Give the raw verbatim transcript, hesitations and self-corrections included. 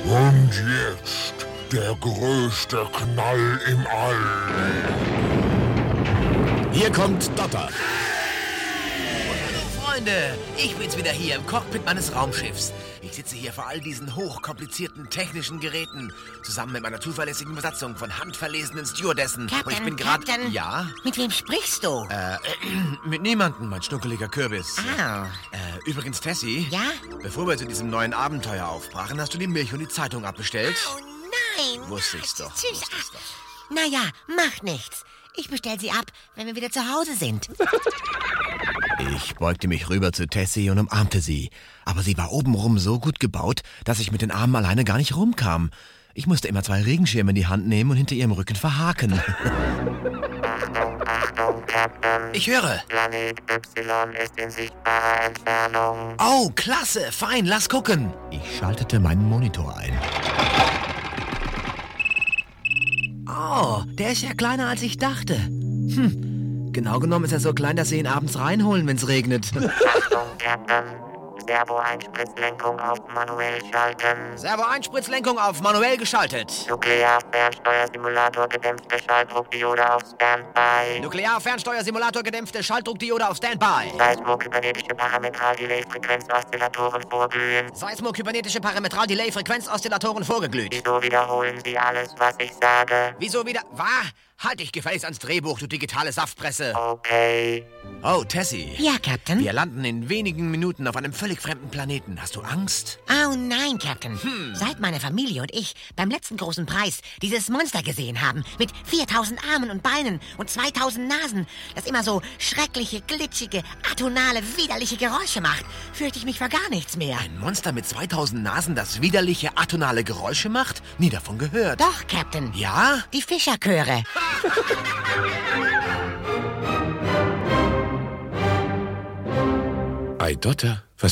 Und jetzt der größte Knall im All. Hier kommt Dotter. Freunde, ich bin's wieder hier im Cockpit meines Raumschiffs. Ich sitze hier vor all diesen hochkomplizierten technischen Geräten, zusammen mit meiner zuverlässigen Besatzung von handverlesenen Stewardessen. Captain, Und ich bin gerade... Captain. Ja? Mit wem sprichst du? Äh, äh, mit niemandem, mein schnuckeliger Kürbis. Ah. Äh, übrigens, Tessie. Ja? Bevor wir zu diesem neuen Abenteuer aufbrachen, hast du die Milch und die Zeitung abbestellt? Oh nein. Wusste ich's doch. Tschüss. Wusste ich's doch. Naja, macht nichts. Ich bestell sie ab, wenn wir wieder zu Hause sind. Ich beugte mich rüber zu Tessie und umarmte sie. Aber sie war obenrum so gut gebaut, dass ich mit den Armen alleine gar nicht rumkam. Ich musste immer zwei Regenschirme in die Hand nehmen und hinter ihrem Rücken verhaken. Ich höre. Planet Y ist in sichtbarer Entfernung. Oh, klasse. Fein, lass gucken. Ich schaltete meinen Monitor ein. Oh, der ist ja kleiner, als ich dachte. Hm, genau genommen ist er so klein, dass sie ihn abends reinholen, wenn's regnet. Achtung, Captain. Servo-Einspritzlenkung auf manuell schalten. Servo-Einspritzlenkung auf manuell geschaltet. Nuklear-Fernsteuersimulator gedämpfte Schalldruckdiode auf Standby. Nuklear-Fernsteuersimulator gedämpfte Schalldruckdiode auf Standby. Seismo-kybernetische Parametral-Delay-Frequenzoszillatoren vorglühen. Seismo-kybernetische Parametral-Delay-Frequenzoszillatoren vorgeglüht. Wieso wiederholen Sie alles, was ich sage? Wieso wieder? War? Halt dich gefälligst ans Drehbuch, du digitale Saftpresse. Okay. Oh, Tessie. Ja, Captain? Wir landen in wenigen Minuten auf einem völlig fremden Planeten. Hast du Angst? Oh nein, Captain. Hm. Seit meine Familie und ich beim letzten großen Preis dieses Monster gesehen haben, mit viertausend Armen und Beinen und zweitausend Nasen, das immer so schreckliche, glitschige, atonale, widerliche Geräusche macht, fürchte ich mich vor gar nichts mehr. Ein Monster mit zweitausend Nasen, das widerliche, atonale Geräusche macht? Nie davon gehört. Doch, Captain. Ja? Die Fischerchöre. Ei, Dotter, was